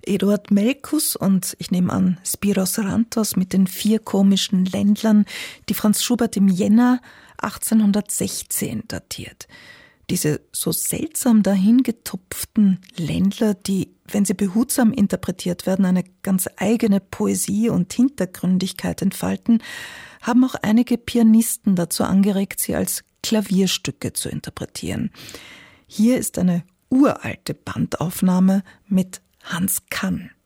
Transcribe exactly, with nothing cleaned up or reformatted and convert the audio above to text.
Eduard Melkus und ich nehme an Spiros Rantos mit den vier komischen Ländlern, die Franz Schubert im Jänner achtzehnhundertsechzehn datiert. Diese so seltsam dahingetupften Ländler, die, wenn sie behutsam interpretiert werden, eine ganz eigene Poesie und Hintergründigkeit entfalten, haben auch einige Pianisten dazu angeregt, sie als Klavierstücke zu interpretieren. Hier ist eine uralte Bandaufnahme mit Hans Kann.